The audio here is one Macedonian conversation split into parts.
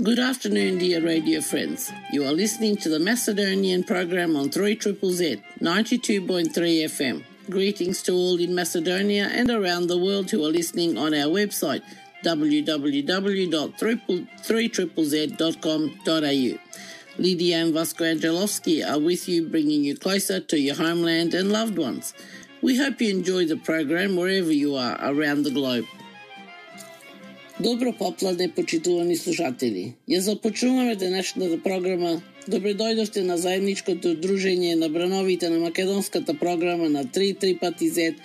Good afternoon, dear radio friends. You are listening to the Macedonian program on 3ZZZ 92.3 FM. Greetings to all in Macedonia and around the world who are listening on our website www.3ZZZ.com.au. Lydia and Vasco Angelovsky are with you, bringing you closer to your homeland and loved ones. We hope you enjoy the program wherever you are around the globe. Добро попладне, почитувани слушатели. Ја започнуваме денешната програма. Добре дојдовте на заедничкото дружење на брановите на македонската програма на 3ZZZ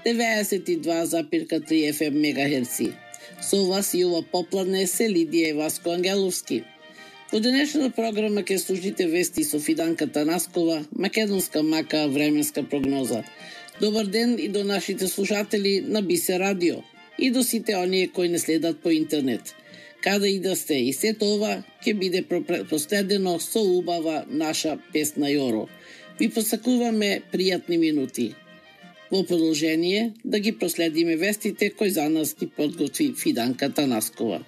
92,3 FM мегахерци. Со вас и ова попладне се Лидија и Васко Ангеловски. Во денешната програма ќе слушате вести со Фиданка Танаскова, македонска мака временска прогноза. Добар ден и до нашите слушатели на Бисе радио и до сите оние кои не следат по интернет. Каде и да сте, и сето ова ќе биде проследено со убава наша песна Јоро. Ви посакуваме пријатни минути. Во продолжение да ги проследиме вестите кои за нас ги подготви Фиданка Танаскова.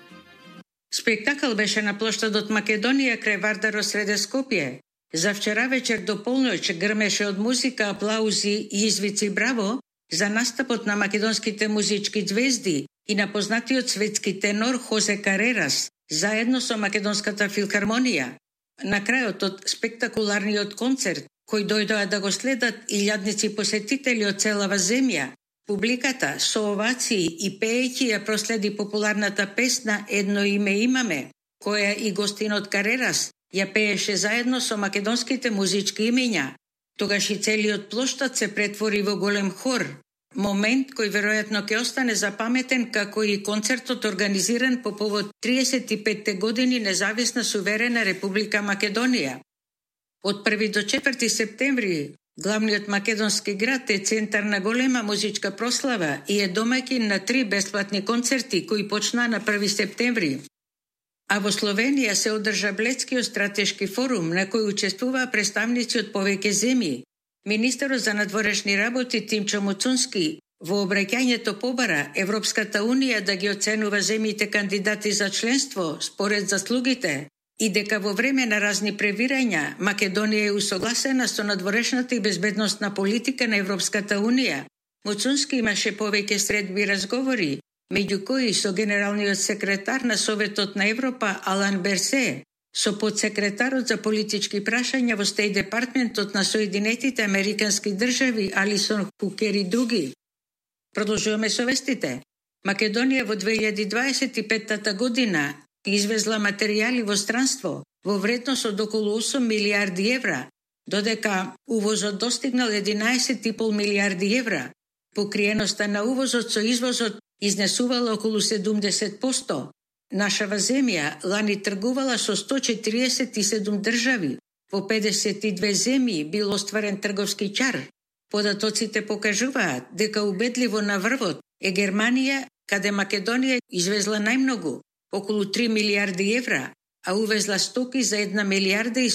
Спектакл беше на площадот Македонија крај Вардаро среде Скопје. За вчера вечер до полноќ грмеше од музика, аплаузи и извици браво за настапот на македонските музички звезди и на познатиот светски тенор Хозе Карерас, заедно со Македонската филхармонија. На крајот од спектакуларниот концерт, кој дојдоа да го следат илјадници посетители од целава земја, публиката со овации и пеејќи ја проследи популарната песна Едно име имаме, која и гостинот Карерас ја пееше заедно со македонските музички имења. Тогаш и целиот плоштад се претвори во голем хор, момент кој веројатно ќе остане запаметен како и концертот организиран по повод 35-те години независна суверена Република Македонија. Од 1 до 4 септември главниот македонски град е центар на голема музичка прослава и е домаќин на 3 бесплатни концерти кои почна на 1 септември. А во Словенија се одржа Бледскиот стратешки форум на кој учествуваа представници од повеќе земји. Министерот за надворешни работи Тимчо Муцунски во обраќањето побара Европската унија да ги оценува земјите кандидати за членство според заслугите и дека во време на разни превирања Македонија е усогласена со надворешната и безбедносна политика на Европската унија. Муцунски имаше повеќе средби разговори, меѓу кои со генералниот секретар на Советот на Европа Алан Берсе, со подсекретарот за политички прашања во Стејт департментот на Соединетите Американски држави Алисон Хукер и други. Продолжуваме со вестите. Македонија во 2025 година извезла материјали во странство во вредност од околу 8 милиарди евра, додека увозот достигнал 11,5 милиарди евра. Покриеноста на увозот со извозот изнесувала околу 70%. Нашава земја лани тргувала со 147 држави. Во 52 земји бил остварен трговски чар. Податоците покажуваат дека убедливо на врвот е Германија, каде Македонија извезла најмногу, околу 3 милиарди евра, а увезла стоки за 1 милиарда и